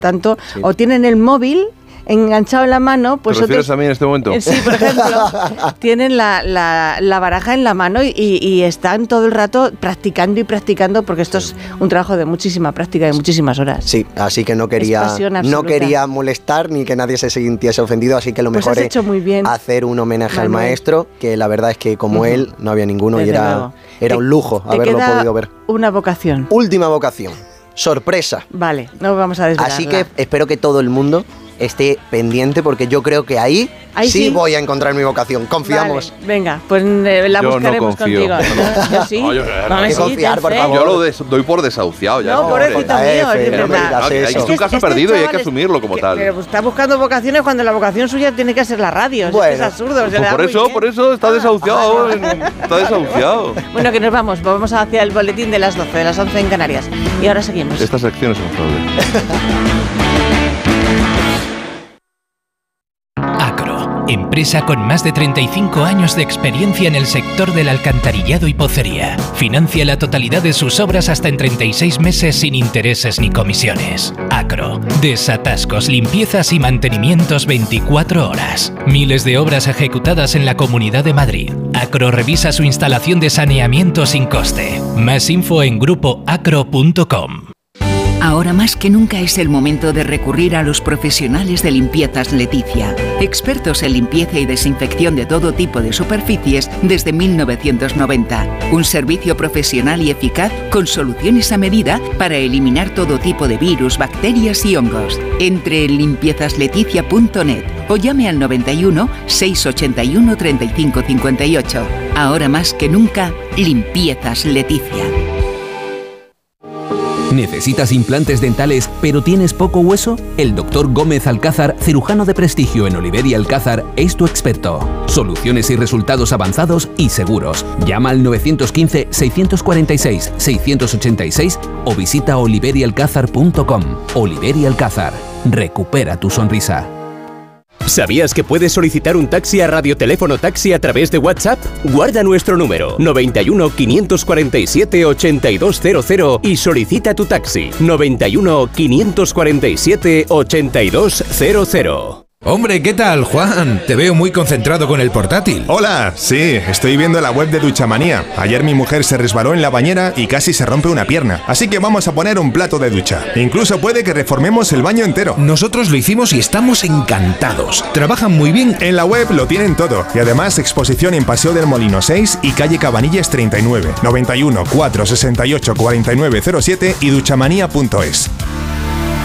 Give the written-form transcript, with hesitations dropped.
tanto, o tienen el móvil enganchado en la mano, pues ¿Te refieres a mí en este momento? Sí, por ejemplo, tienen la baraja en la mano y están todo el rato practicando y practicando, porque esto es un trabajo de muchísima práctica y muchísimas horas. Sí, así que no quería molestar ni que nadie se sintiese ofendido, así que lo mejor es hacer un homenaje al maestro, que la verdad es que como él no había ninguno. Desde y era un lujo haberlo podido ver. Una vocación. Última vocación. Sorpresa. Vale, no vamos a desvelarla. Así que espero que todo el mundo esté pendiente, porque yo creo que ahí sí voy a encontrar mi vocación. Confiamos. Vale, venga, pues la buscaremos contigo. Yo sí. Hay que confiar, por favor. Yo lo doy por desahuciado ya. No, pobrecito mío, es verdad. Es un caso perdido y hay que asumirlo como tal. Pero está buscando vocaciones cuando la vocación suya tiene que ser la radio. Bueno, es absurdo. Por eso está desahuciado. Está desahuciado. Bueno, que nos vamos hacia el boletín de las 12, de las 11 en Canarias. Y ahora seguimos. Esta sección es un fraude. Empresa con más de 35 años de experiencia en el sector del alcantarillado y pocería. Financia la totalidad de sus obras hasta en 36 meses sin intereses ni comisiones. Acro. Desatascos, limpiezas y mantenimientos 24 horas. Miles de obras ejecutadas en la Comunidad de Madrid. Acro revisa su instalación de saneamiento sin coste. Más info en grupoacro.com. Ahora más que nunca es el momento de recurrir a los profesionales de Limpiezas Leticia, expertos en limpieza y desinfección de todo tipo de superficies desde 1990. Un servicio profesional y eficaz con soluciones a medida para eliminar todo tipo de virus, bacterias y hongos. Entre en limpiezasLeticia.net o llame al 91 681 35 58. Ahora más que nunca, Limpiezas Leticia. ¿Necesitas implantes dentales pero tienes poco hueso? El Dr. Gómez Alcázar, cirujano de prestigio en Oliver y Alcázar, es tu experto. Soluciones y resultados avanzados y seguros. Llama al 915-646-686 o visita oliverialcázar.com. Oliver y Alcázar. Recupera tu sonrisa. ¿Sabías que puedes solicitar un taxi a Radioteléfono Taxi a través de WhatsApp? Guarda nuestro número 91 547 8200 y solicita tu taxi 91 547 8200. Hombre, ¿qué tal, Juan? Te veo muy concentrado con el portátil. Hola, sí, estoy viendo la web de Duchamanía. Ayer mi mujer se resbaló en la bañera y casi se rompe una pierna. Así que vamos a poner un plato de ducha. Incluso puede que reformemos el baño entero. Nosotros lo hicimos y estamos encantados. Trabajan muy bien. En la web lo tienen todo. Y además exposición en Paseo del Molino 6 y calle Cabanillas 39. 91 468 4907 y duchamanía.es.